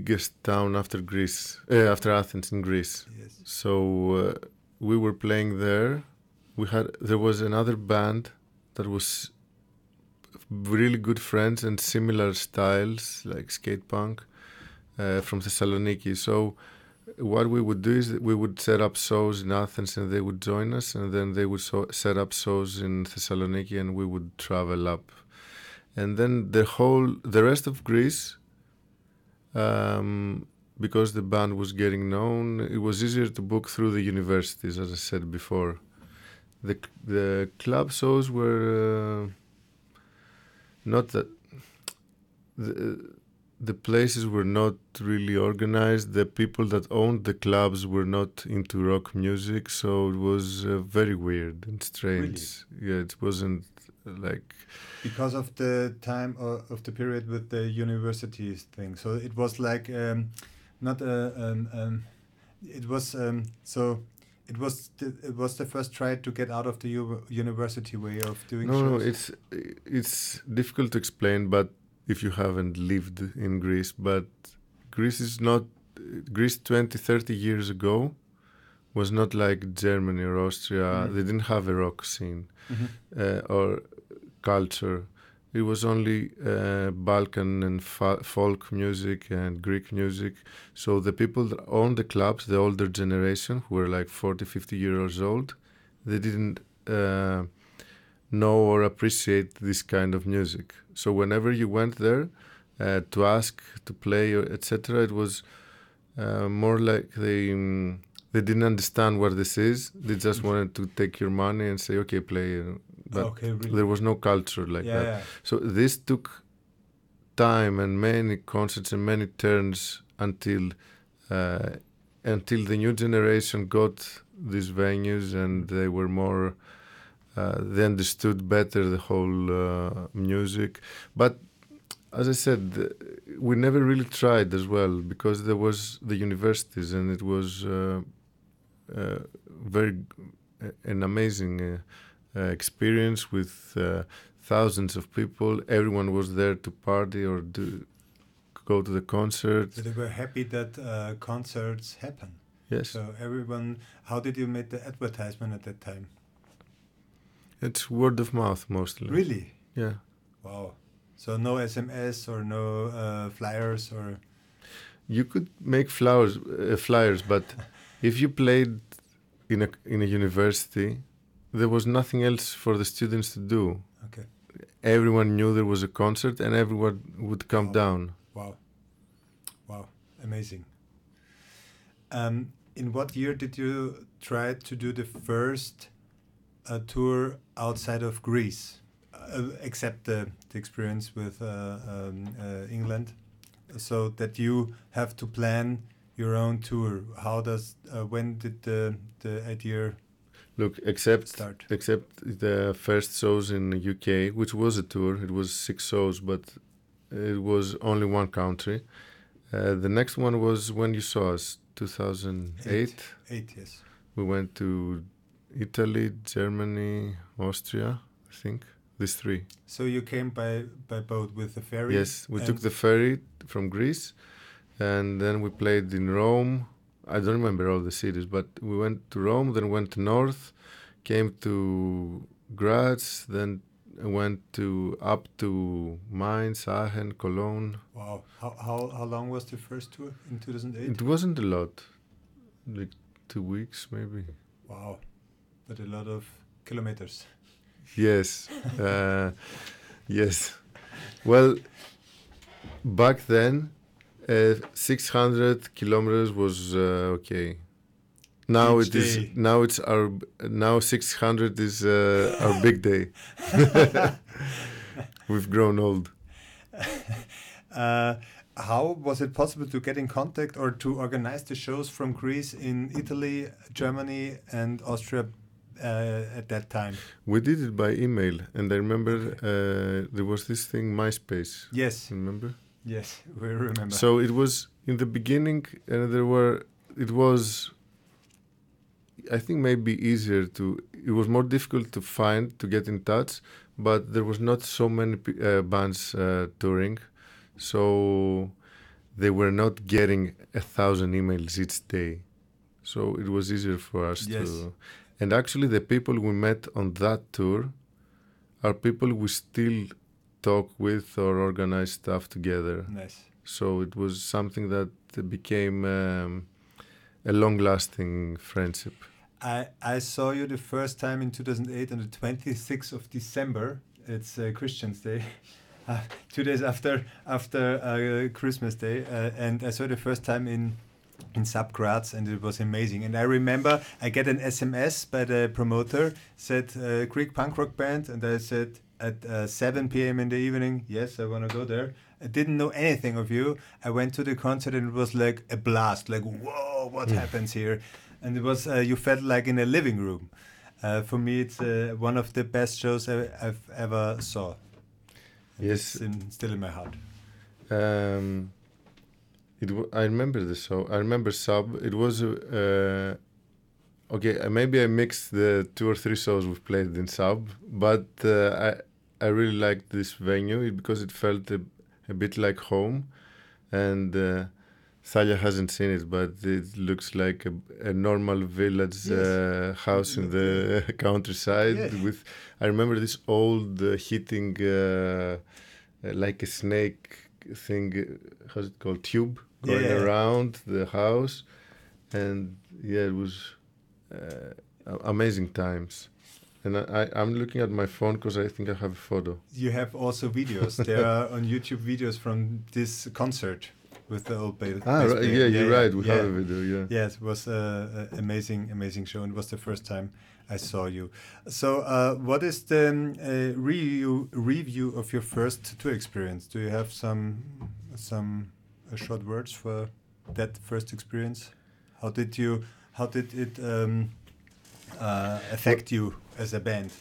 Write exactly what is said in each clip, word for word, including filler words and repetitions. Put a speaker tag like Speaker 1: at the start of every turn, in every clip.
Speaker 1: biggest town after Greece, uh, after Athens in Greece.
Speaker 2: Yes.
Speaker 1: So uh, we were playing there. We had there was another band that was really good friends and similar styles like skate punk uh, from Thessaloniki. So what we would do is that we would set up shows in Athens and they would join us, and then they would so- set up shows in Thessaloniki and we would travel up. And then the whole, the rest of Greece, um, because the band was getting known, it was easier to book through the universities, as I said before. The the club shows were uh, not that the the places were not really organized. The people that owned the clubs were not into rock music, so it was uh, very weird and strange. Really? Yeah, it wasn't like
Speaker 2: because of the time uh, of the period with the universities thing. So it was like um, not a um, um, it was um, so it was the, it was the first try to get out of the u- university way of doing
Speaker 1: no,
Speaker 2: shows.
Speaker 1: No, it's it's difficult to explain, but if you haven't lived in Greece, but Greece is not Greece twenty, thirty years ago was not like Germany or Austria. Mm-hmm. They didn't have a rock scene mm-hmm. uh, or culture. It was only uh, Balkan and fa- folk music and Greek music. So the people that owned the clubs, the older generation, who were like forty, fifty years old, they didn't uh, know or appreciate this kind of music. So whenever you went there uh, to ask to play, et cetera, it was uh, more like they um, they didn't understand what this is. They just wanted to take your money and say, okay, play. But
Speaker 2: okay, really?
Speaker 1: There was no culture like
Speaker 2: yeah,
Speaker 1: that.
Speaker 2: Yeah.
Speaker 1: So this took time and many concerts and many turns until uh, until the new generation got these venues and they were more. Uh, they understood better the whole uh, music. But as I said, we never really tried as well because there was the universities and it was uh, uh, very uh, an amazing uh, uh, experience with uh, thousands of people. Everyone was there to party or do, go to the concert.
Speaker 2: So they were happy that uh, concerts happen.
Speaker 1: Yes.
Speaker 2: So everyone, how did you make the advertisement at that time?
Speaker 1: It's word of mouth mostly.
Speaker 2: Really?
Speaker 1: Yeah.
Speaker 2: Wow. So no S M S or no uh, flyers or.
Speaker 1: You could make flowers, uh, flyers, but if you played in a in a university, there was nothing else for the students to do.
Speaker 2: Okay.
Speaker 1: Everyone knew there was a concert, and everyone would come
Speaker 2: wow.
Speaker 1: down.
Speaker 2: Wow. Wow. Amazing. Um, in what year did you try to do the first uh, tour outside of Greece, uh, except the, the experience with uh, um, uh, England? So that you have to plan your own tour. How does uh, when did the the idea
Speaker 1: look except
Speaker 2: start?
Speaker 1: Except the first shows in the U K, which was a tour. It was six shows, but it was only one country. Uh, the next one was when you saw us, two thousand eight.
Speaker 2: Eight, eight yes.
Speaker 1: We went to Italy, Germany, Austria, I think. These three.
Speaker 2: So you came by, by boat with the ferry?
Speaker 1: Yes, we took the ferry from Greece, and then we played in Rome. I don't remember all the cities, but we went to Rome, then went to north, came to Graz, then went to up to Mainz, Aachen, Cologne.
Speaker 2: Wow! How how how long was the first tour in two thousand eight?
Speaker 1: It wasn't a lot, like two weeks maybe.
Speaker 2: Wow, but a lot of kilometers.
Speaker 1: Yes, uh, yes. Well, back then, uh, six hundred kilometers was uh, okay. Now
Speaker 2: Each
Speaker 1: it is.
Speaker 2: day.
Speaker 1: Now it's our. Now six hundred is uh, our big day. We've grown old.
Speaker 2: Uh, how was it possible to get in contact or to organize the shows from Greece in Italy, Germany, and Austria? Uh, at that time,
Speaker 1: we did it by email, and I remember uh, there was this thing, MySpace.
Speaker 2: Yes,
Speaker 1: remember?
Speaker 2: Yes, we remember.
Speaker 1: So it was in the beginning, and uh, there were. It was. I think maybe easier to. It was more difficult to find to get in touch, but there was not so many uh, bands uh, touring, so they were not getting a thousand emails each day, so it was easier for us
Speaker 2: Yes.
Speaker 1: to. And actually, the people we met on that tour are people we still talk with or organize stuff together.
Speaker 2: Nice.
Speaker 1: So it was something that became um, a long-lasting friendship.
Speaker 2: I, I saw you the first time in two thousand eight on the twenty-sixth of December. It's uh, Christian's Day, uh, two days after after uh, Christmas Day, uh, and I saw you the first time in in Sub Graz, and it was amazing. And I remember I get an S M S by the promoter, said uh, Greek punk rock band, and I said at uh, seven p m in the evening, yes, I want to go there. I didn't know anything of you. I went to the concert, and it was like a blast, like whoa, what happens here? And it was uh, you felt like in a living room. Uh, for me, it's uh, one of the best shows I, I've ever saw. And
Speaker 1: Yes.
Speaker 2: it's in, still in my heart.
Speaker 1: Um, it w- I remember the show. I remember Sub. It was uh, okay. uh, Maybe I mixed the two or three shows we've played in Sub, but uh, I I really liked this venue because it felt a, a bit like home, and uh, Thalia hasn't seen it, but it looks like a, a normal village
Speaker 2: Yes.
Speaker 1: uh, house in the countryside.
Speaker 2: Yeah.
Speaker 1: With I remember this old uh, heating, uh, uh, like a snake thing. uh, How's it called? Tube going
Speaker 2: Yeah.
Speaker 1: around the house, and yeah, it was uh, a- amazing times. And I, I, I'm looking at my phone because I think I have a photo.
Speaker 2: You have also videos. There are on YouTube videos from this concert with the old bass.
Speaker 1: Ah,
Speaker 2: bass
Speaker 1: right,
Speaker 2: player.
Speaker 1: yeah, you're right. We
Speaker 2: yeah.
Speaker 1: have a video. Yeah.
Speaker 2: Yes, it was an amazing, amazing show. And it was the first time I saw you. So, uh, what is the um, uh, review review of your first tour experience? Do you have some some uh, short words for that first experience? How did you? How did it um, uh, affect you as a band?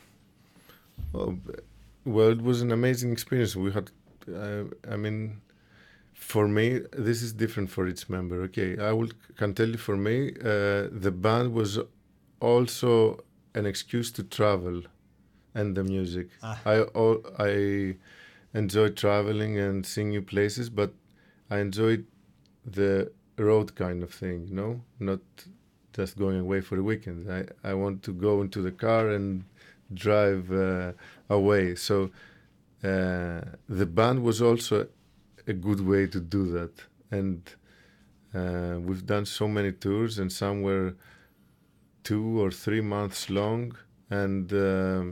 Speaker 1: Oh, b- well, it was an amazing experience. We had, uh, I mean, for me, this is different for each member. Okay, I will can tell you. For me, uh, the band was also an excuse to travel, and the music.
Speaker 2: Ah.
Speaker 1: I all I enjoy traveling and seeing new places, but I enjoyed the road kind of thing. You know, not just going away for the weekend. I I want to go into the car and drive uh, away. So uh, the band was also a good way to do that. And uh, we've done so many tours, and some were two or three months long. And um,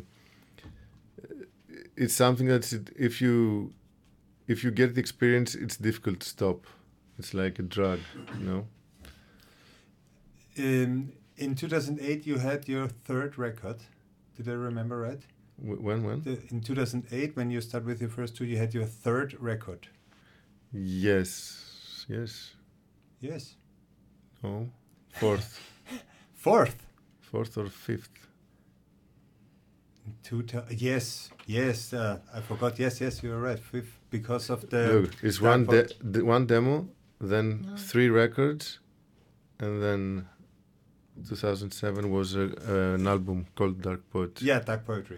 Speaker 1: it's something that if you if you get the experience, it's difficult to stop. It's like a drug, you know.
Speaker 2: In in two thousand eight, you had your third record. Did I remember right?
Speaker 1: Wh- When when?
Speaker 2: The, in two thousand eight, when you started with your first two, you had your third record.
Speaker 1: Yes, yes.
Speaker 2: Yes.
Speaker 1: No, fourth,
Speaker 2: Fourth.
Speaker 1: fourth or fifth.
Speaker 2: Two thou- yes, yes. Uh, I forgot. Yes, yes, you're right. Fifth, because of the.
Speaker 1: Look, it's
Speaker 2: Dark
Speaker 1: one de-
Speaker 2: Poet.
Speaker 1: de- one demo, then
Speaker 3: No.
Speaker 1: three records, and then two thousand seven was a, uh, an album called Dark Poetry.
Speaker 2: Yeah, Dark Poetry.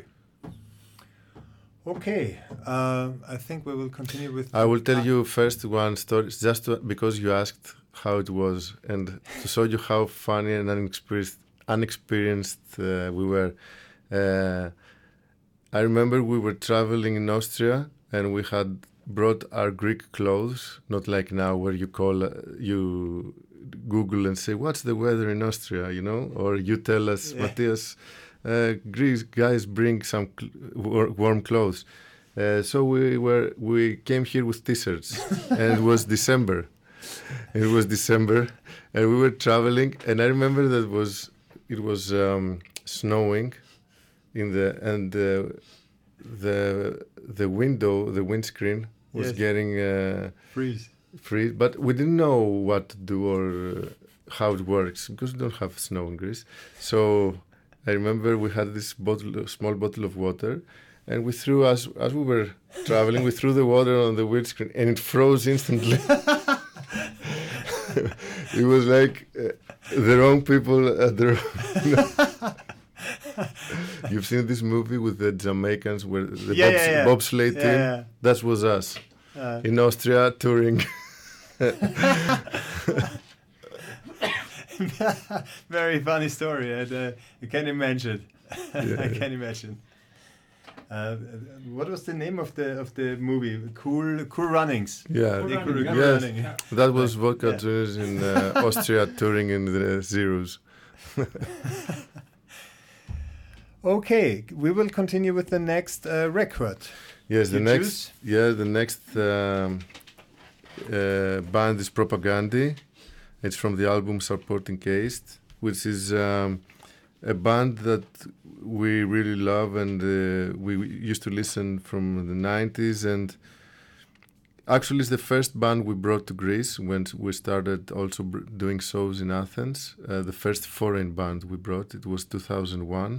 Speaker 2: Okay, uh, I think we will continue with.
Speaker 1: I will tell
Speaker 2: uh,
Speaker 1: you first one story, just to, because you asked how it was, and to show you how funny and unexperienced, unexperienced uh, we were. Uh, I remember we were traveling in Austria, and we had brought our Greek clothes, not like now where you call, uh, you Google and say, what's the weather in Austria, you know? Or you tell us,
Speaker 2: Yeah.
Speaker 1: Matthias, uh, Greece guys bring some cl- war- warm clothes. Uh, so we were we came here with t-shirts, and it was December. It was December, and we were traveling, and I remember that was it was um, snowing, in the and the the the window, the windscreen was
Speaker 2: Yes.
Speaker 1: getting uh,
Speaker 2: freeze.
Speaker 1: free, but we didn't know what to do or uh, how it works because we don't have snow in Greece. So I remember we had this bottle, small bottle of water, and we threw as as we were traveling, we threw the water on the windscreen, and it froze instantly. It was like uh, the wrong people at the wrong. You've seen this movie with the Jamaicans where the
Speaker 2: Yeah,
Speaker 1: bobs-
Speaker 2: yeah, yeah.
Speaker 1: bobsleigh
Speaker 2: Yeah,
Speaker 1: team?
Speaker 2: yeah.
Speaker 1: That was us
Speaker 2: Uh,
Speaker 1: in Austria touring.
Speaker 2: Very funny story. I, uh, I can imagine.
Speaker 1: Yeah.
Speaker 2: I can imagine. Uh, what was the name of the of the movie? Cool, Cool Runnings.
Speaker 1: Yeah,
Speaker 3: Cool
Speaker 2: Cool,
Speaker 3: Running, yeah.
Speaker 2: Cool
Speaker 1: Yes.
Speaker 2: Running.
Speaker 3: Yeah.
Speaker 1: that was Volker
Speaker 2: Yeah.
Speaker 1: Juniors in uh, Austria touring in the Zeros.
Speaker 2: Okay, we will continue with the next uh, record.
Speaker 1: Yes, the
Speaker 2: You
Speaker 1: next.
Speaker 2: choose?
Speaker 1: Yeah, the next um, uh, band is Propagandi. It's from the album Supporting Caste, which is um, a band that we really love, and uh, we we used to listen from the nineties. And actually, it's the first band we brought to Greece when we started also br- doing shows in Athens. Uh, the first foreign band we brought, it was two thousand one.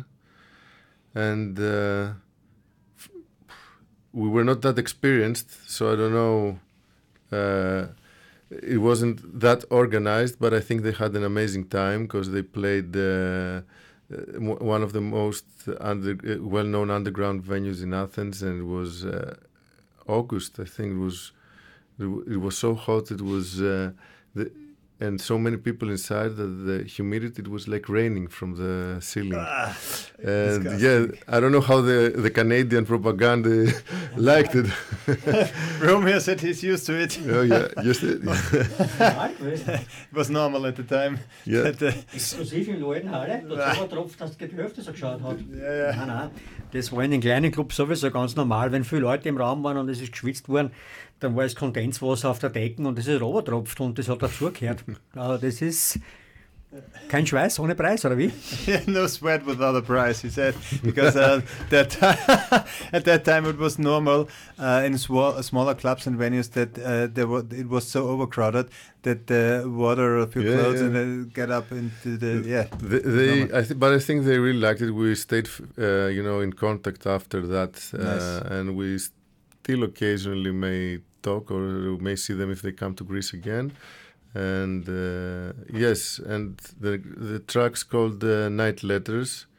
Speaker 1: And uh, f- we were not that experienced, so I don't know. Uh, it wasn't that organized, but I think they had an amazing time because they played uh, uh, mo- one of the most under, uh, well-known underground venues in Athens, and it was uh, August. I think it was. It, w- it was so hot. It was. Uh, the, and so many people inside that the humidity, it was like raining from the ceiling.
Speaker 2: Ah,
Speaker 1: And
Speaker 2: disgusting.
Speaker 1: yeah, I don't know how the, the Canadian propaganda liked it.
Speaker 2: Romeo said he's used to it.
Speaker 1: Oh yeah, just it.
Speaker 3: Ja, gewesen.
Speaker 2: It was normal at the time.
Speaker 1: Yeah.
Speaker 2: That, uh,
Speaker 3: Exklusiv in Leuten-Halle, dazu ein Tropf, dass die Hälfte so geschaut hat.
Speaker 2: Ja, ja.
Speaker 3: Nein, nein, das war in den kleinen Clubs sowieso ganz normal, wenn viele Leute im Raum waren und es ist geschwitzt worden, dann war es Kondenswasser auf der Decke und das ist runtertropft und das hat dazugehört. Aber das ist kein Schweiß ohne Preis, oder wie?
Speaker 2: Yeah, no sweat without a price, he said, because uh, that ti- at that time it was normal uh, in swa- smaller clubs and venues that uh, there wa- it was so overcrowded that the water of your
Speaker 1: Yeah,
Speaker 2: clothes
Speaker 1: yeah.
Speaker 2: and then get up into the yeah.
Speaker 1: They, they I th- but I think they really liked it. We stayed, f- uh, you know, in contact after that, uh,
Speaker 2: Nice.
Speaker 1: and we still occasionally may talk or may see them if they come to Greece again. And uh, yes, and the the track's called uh, Night Letters,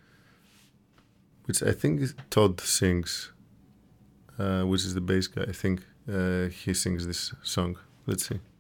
Speaker 1: which I think is Todd sings, uh, which is the bass guy. I think uh, he sings this song. Let's see.